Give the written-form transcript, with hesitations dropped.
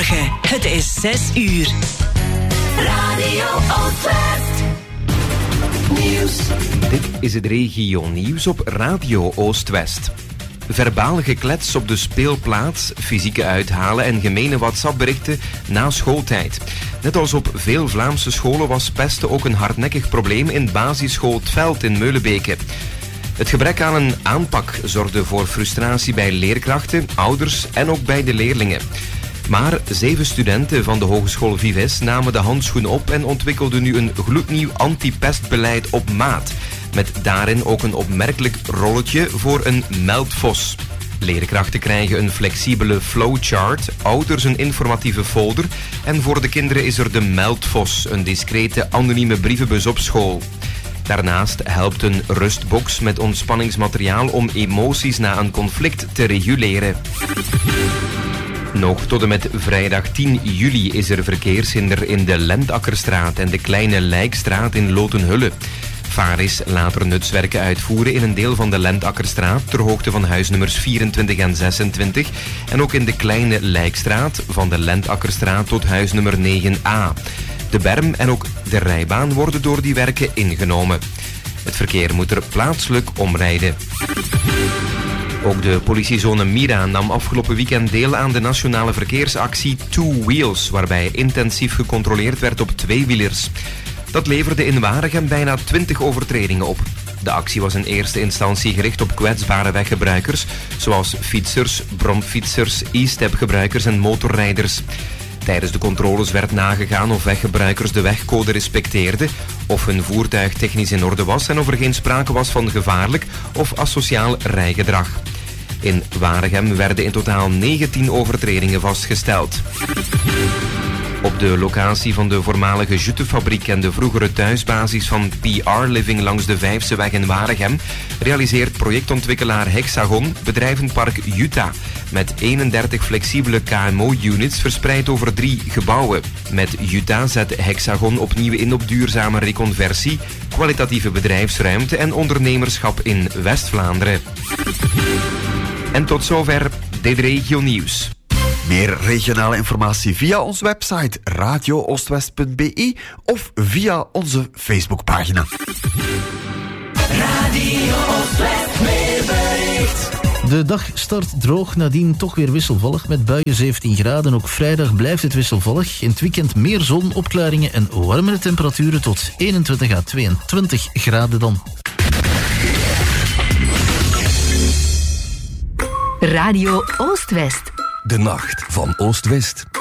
Goedemorgen, het is 6 uur. Radio Oostwest. Nieuws. Dit is het regio-nieuws op Radio Oostwest. Verbaal geklets op de speelplaats, fysieke uithalen en gemene WhatsApp-berichten na schooltijd. Net als op veel Vlaamse scholen was pesten ook een hardnekkig probleem in basisschool 't Veld in Meulenbeke. Het gebrek aan een aanpak zorgde voor frustratie bij leerkrachten, ouders en ook bij de leerlingen. Maar 7 studenten van de Hogeschool Vives namen de handschoen op en ontwikkelden nu een gloednieuw anti-pestbeleid op maat. Met daarin ook een opmerkelijk rolletje voor een meldvos. Leerkrachten krijgen een flexibele flowchart, ouders een informatieve folder en voor de kinderen is er de meldvos, een discrete anonieme brievenbus op school. Daarnaast helpt een rustbox met ontspanningsmateriaal om emoties na een conflict te reguleren. Nog tot en met vrijdag 10 juli is er verkeershinder in de Lendakkerstraat en de Kleine Lijkstraat in Lotenhulle. Varis laat er nutswerken uitvoeren in een deel van de Lendakkerstraat ter hoogte van huisnummers 24 en 26 en ook in de Kleine Lijkstraat van de Lendakkerstraat tot huisnummer 9a. De berm en ook de rijbaan worden door die werken ingenomen. Het verkeer moet er plaatselijk omrijden. Ook de politiezone Mira nam afgelopen weekend deel aan de nationale verkeersactie Two Wheels, waarbij intensief gecontroleerd werd op tweewielers. Dat leverde in Waregem bijna 20 overtredingen op. De actie was in eerste instantie gericht op kwetsbare weggebruikers, zoals fietsers, bromfietsers, e-stepgebruikers en motorrijders. Tijdens de controles werd nagegaan of weggebruikers de wegcode respecteerden, of hun voertuig technisch in orde was en of er geen sprake was van gevaarlijk of asociaal rijgedrag. In Waregem werden in totaal 19 overtredingen vastgesteld. Op de locatie van de voormalige Juttefabriek en de vroegere thuisbasis van PR Living langs de Vijfseweg in Waregem realiseert projectontwikkelaar Hexagon bedrijvenpark Utah met 31 flexibele KMO-units verspreid over 3 gebouwen. Met Utah zet Hexagon opnieuw in op duurzame reconversie, kwalitatieve bedrijfsruimte en ondernemerschap in West-Vlaanderen. En tot zover dit regio-nieuws. Meer regionale informatie via onze website radiooostwest.be of via onze Facebookpagina. Radio Oostwest weerbericht. De dag start droog, nadien toch weer wisselvallig met buien 17 graden. Ook vrijdag blijft het wisselvallig. In het weekend meer zon, opklaringen en warmere temperaturen tot 21 à 22 graden dan. Radio Oostwest. De nacht van Oost-West.